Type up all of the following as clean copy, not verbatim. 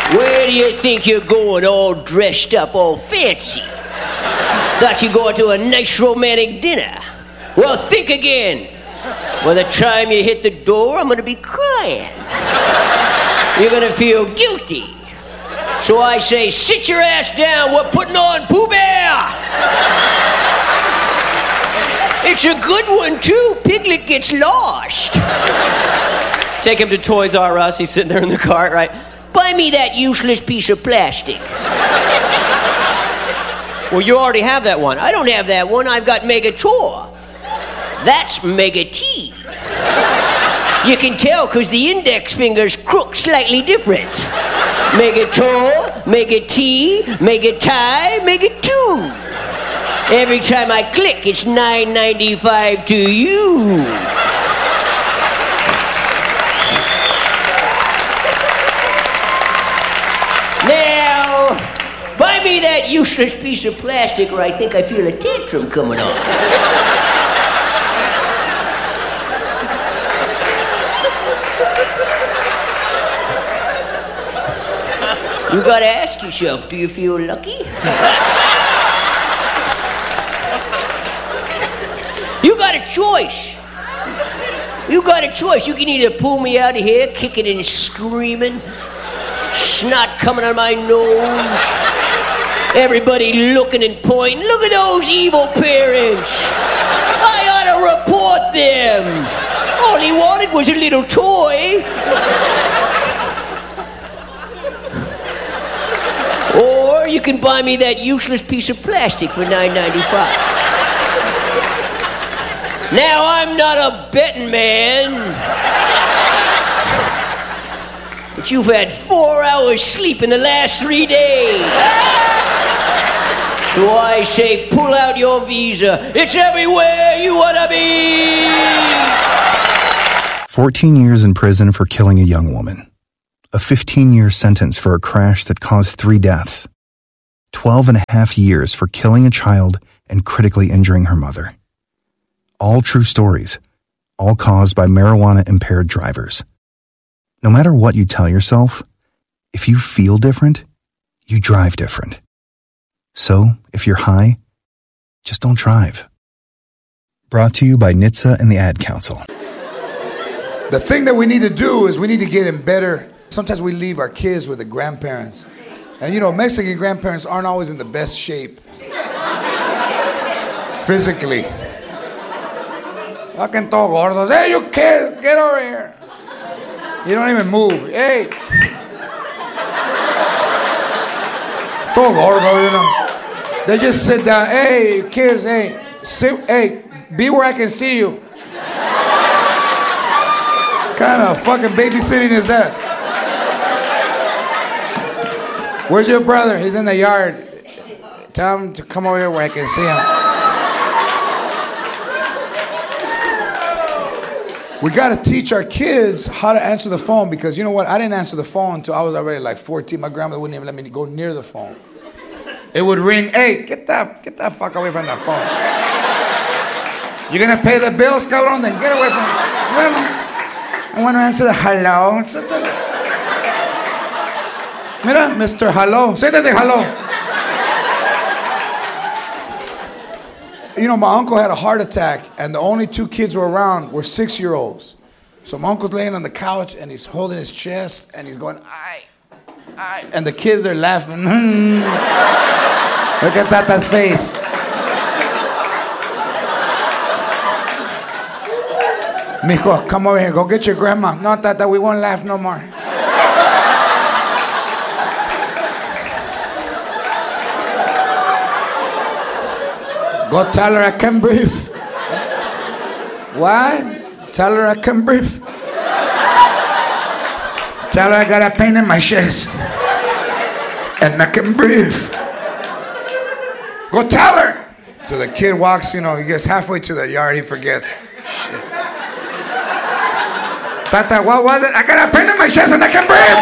Where do you think you're going all dressed up, all fancy? Thought you'd go to a nice romantic dinner. Well, think again. By the time you hit the door, I'm gonna be crying. You're gonna feel guilty. So I say, sit your ass down, we're putting on Pooh Bear! It's a good one, too. Piglet gets lost. Take him to Toys R Us, he's sitting there in the cart, right? Buy me that useless piece of plastic. Well, you already have that one. I don't have that one, I've got Megator. That's Mega T. You can tell because the index finger's crook slightly different. Megator, Mega T, Mega Tie, Mega 2. Every time I click, it's $9.95 to you. Now, buy me that useless piece of plastic or I think I feel a tantrum coming on. You gotta ask yourself, do you feel lucky? You got a choice. You got a choice. You can either pull me out of here, kicking and screaming, snot coming out of my nose, everybody looking and pointing. Look at those evil parents. I ought to report them. All he wanted was a little toy. Or you can buy me that useless piece of plastic for $9.95. Now, I'm not a betting man, but you've had 4 hours sleep in the last 3 days. So I say, pull out your visa. It's everywhere you want to be. 14 years in prison for killing a young woman. A 15-year sentence for a crash that caused 3 deaths. 12 and a half years for killing a child and critically injuring her mother. All true stories, all caused by marijuana-impaired drivers. No matter what you tell yourself, if you feel different, you drive different. So, if you're high, just don't drive. Brought to you by NHTSA and the Ad Council. The thing that we need to do is we need to get in better. Sometimes we leave our kids with the grandparents. And you know, Mexican grandparents aren't always in the best shape. Physically. Fucking todo gordos. Hey, you kids, get over here. You don't even move. Hey. Todo gordo, you know. They just sit down. Hey, kids, hey, sit, hey, be where I can see you. What kind of fucking babysitting is that? Where's your brother? He's in the yard. Tell him to come over here where I can see him. We got to teach our kids how to answer the phone because you know what? I didn't answer the phone until I was already like 14. My grandmother wouldn't even let me go near the phone. It would ring. Hey, get that fuck away from that phone. You gonna pay the bills, cabrón? Then get away from it. I want to answer the hello. Mira, Mr. Hello. Say that de hello. You know, my uncle had a heart attack, and the only 2 kids who were around were 6-year-olds. So my uncle's laying on the couch, and he's holding his chest, and he's going, ay. And the kids are laughing. Look at Tata's face. Mijo, come over here. Go get your grandma. No, Tata, we won't laugh no more. Go tell her I can breathe. What? Tell her I can breathe. Tell her I got a pain in my chest. And I can breathe. Go tell her. So the kid walks, you know, he gets halfway to the yard, he forgets. Shit. Tata, what was it? I got a pain in my chest and I can breathe.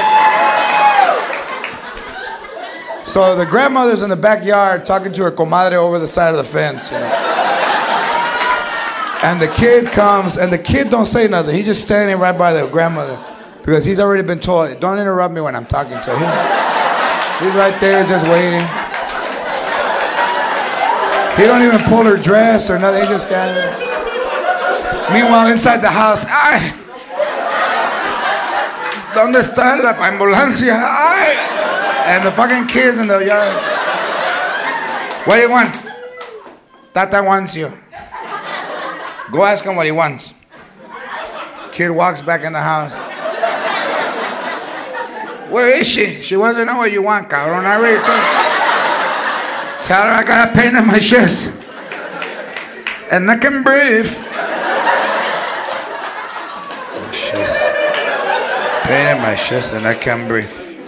So the grandmother's in the backyard talking to her comadre over the side of the fence, you know. And the kid comes, and the kid don't say nothing. He's just standing right by the grandmother. Because he's already been told, don't interrupt me when I'm talking. So he's right there just waiting. He don't even pull her dress or nothing. He just standing there. Meanwhile, inside the house, ay, ¿dónde está la ambulancia? Ay. And the fucking kids in the yard. What do you want? Tata wants you. Go ask him what he wants. Kid walks back in the house. Where is she? She wants to know what you want, cabrón. I already told her. Tell her I got a pain in my chest. And I can breathe. Pain in my chest and I can't breathe.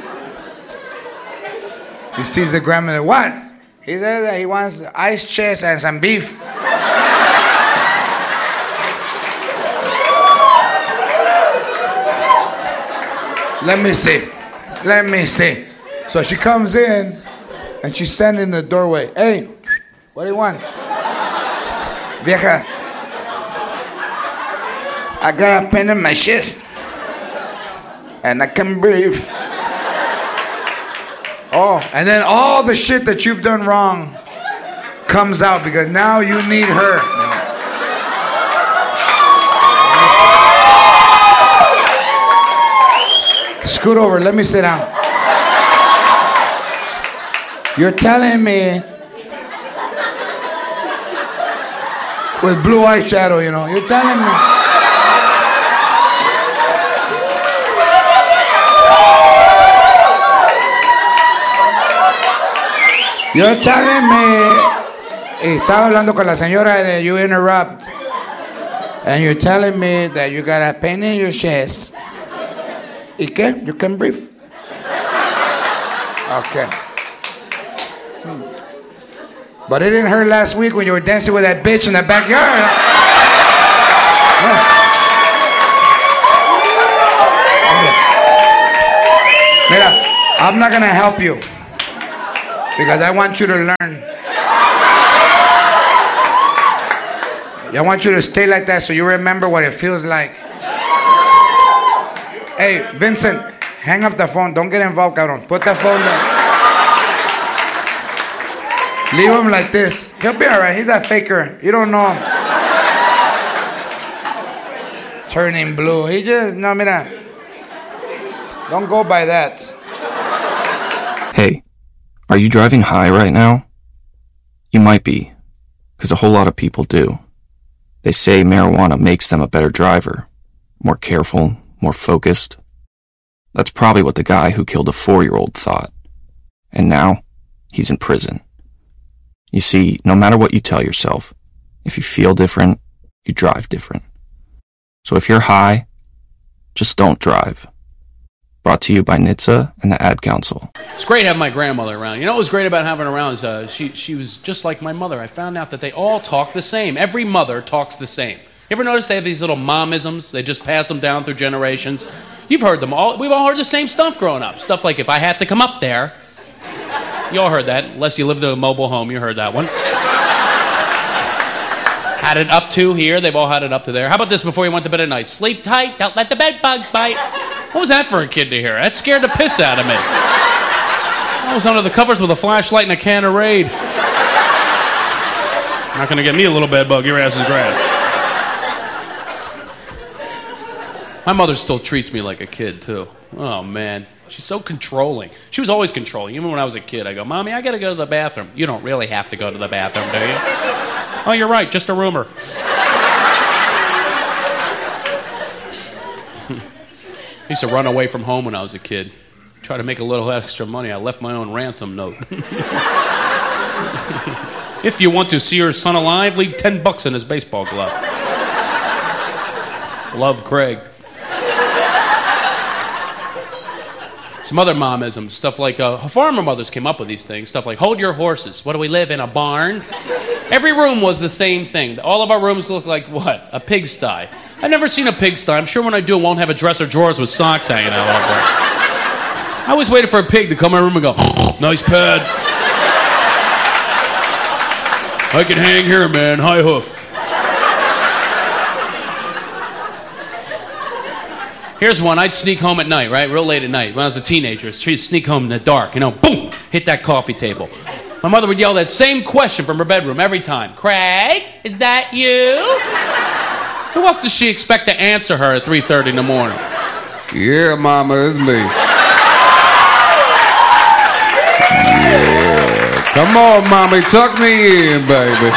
He sees the grandmother. What? He says that he wants ice chest and some beef. Let me see. So she comes in and she's standing in the doorway. Hey, what do you want? Vieja, I got a pain in my chest and I can't breathe. Oh, and then all the shit that you've done wrong comes out because now you need her. Scoot over, let me sit down. You're telling me with blue eyeshadow, you know, you're telling me. You're telling me, y estaba hablando con la señora de you interrupt, and you're telling me that you got a pain in your chest. ¿Y qué? You can breathe. Okay. But it didn't hurt last week when you were dancing with that bitch in the backyard. Mira, I'm not gonna help you because I want you to learn. I want you to stay like that so you remember what it feels like. Hey, Vincent, hang up the phone. Don't get involved, cabrón. Put the phone down. Leave him like this. He'll be all right. He's a faker. You don't know him. Turning blue. He just, no, mira. Don't go by that. Hey, are you driving high right now? You might be, because a whole lot of people do. They say marijuana makes them a better driver, more careful, more focused. That's probably what the guy who killed a 4-year-old thought. And now, he's in prison. You see, no matter what you tell yourself, if you feel different, you drive different. So if you're high, just don't drive. Brought to you by NHTSA and the Ad Council. It's great having my grandmother around. You know what was great about having her around is she was just like my mother. I found out that they all talk the same. Every mother talks the same. You ever notice they have these little momisms? They just pass them down through generations. You've heard them all. We've all heard the same stuff growing up. Stuff like, if I had to come up there. You all heard that. Unless you lived in a mobile home, you heard that one. Had it up to here. They've all had it up to there. How about this before you went to bed at night? Sleep tight. Don't let the bed bugs bite. What was that for a kid to hear? That scared the piss out of me. I was under the covers with a flashlight and a can of Raid. Not going to get me a little bed bug. Your ass is grand. My mother still treats me like a kid, too. Oh, man. She's so controlling. She was always controlling. Even when I was a kid, I go, Mommy, I got to go to the bathroom. You don't really have to go to the bathroom, do you? Oh, you're right. Just a rumor. I used to run away from home when I was a kid. Try to make a little extra money. I left my own ransom note. If you want to see your son alive, leave $10 in his baseball glove. Love, Craig. Some other momisms, stuff like farmer mothers came up with these things. Stuff like, hold your horses. What do we live in, a barn? Every room was the same thing. All of our rooms look like what? A pigsty. I've never seen a pigsty. I'm sure when I do, it won't have a dresser drawers with socks hanging out over it. I always waited for a pig to come in my room and go, nice pad. I can hang here, man. High hoof. Here's one. I'd sneak home at night, right? Real late at night. When I was a teenager, she'd sneak home in the dark, boom, hit that coffee table. My mother would yell that same question from her bedroom every time. Craig, is that you? Who else does she expect to answer her at 3:30 in the morning? Yeah, Mama, it's me. Yeah. Come on, Mommy, tuck me in, baby.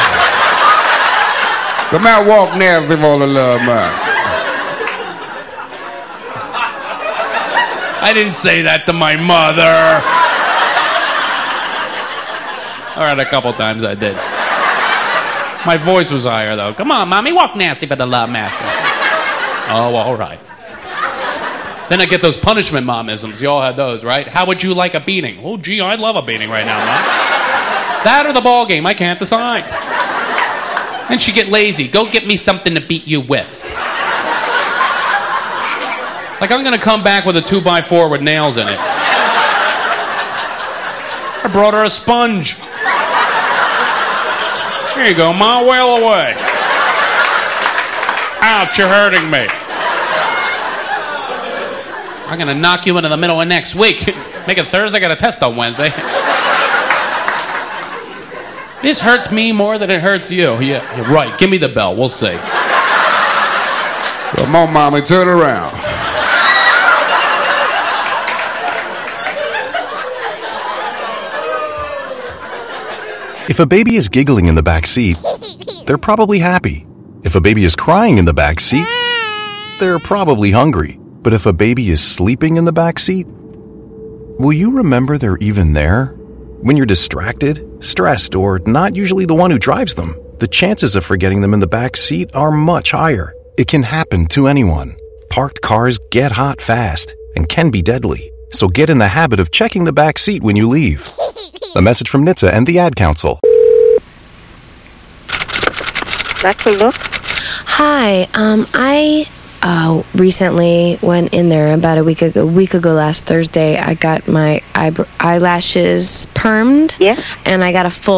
Come out, walk nasty for the love, man. I didn't say that to my mother. All right, a couple times I did. My voice was higher, though. Come on, Mommy, walk nasty for the love, master. Oh, all right. Then I get those punishment momisms. You all had those, right? How would you like a beating? Oh, gee, I'd love a beating right now, Mom. That or the ball game, I can't decide. Then she get lazy. Go get me something to beat you with. Like I'm going to come back with a 2x4 with nails in it. I brought her a sponge. Here you go, Ma, wail away. Ouch, you're hurting me. I'm going to knock you into the middle of next week. Make it Thursday, I got a test on Wednesday. This hurts me more than it hurts you. Yeah, you're right. Give me the bell. We'll see. Come on, Mommy, turn around. If a baby is giggling in the back seat, they're probably happy. If a baby is crying in the back seat, they're probably hungry. But if a baby is sleeping in the back seat, will you remember they're even there? When you're distracted, stressed, or not usually the one who drives them, the chances of forgetting them in the back seat are much higher. It can happen to anyone. Parked cars get hot fast and can be deadly. So get in the habit of checking the back seat when you leave. A message from NHTSA and the Ad Council. Hi, I recently went in there about a week ago last Thursday. I got my eyelashes permed. Yes. And I got a full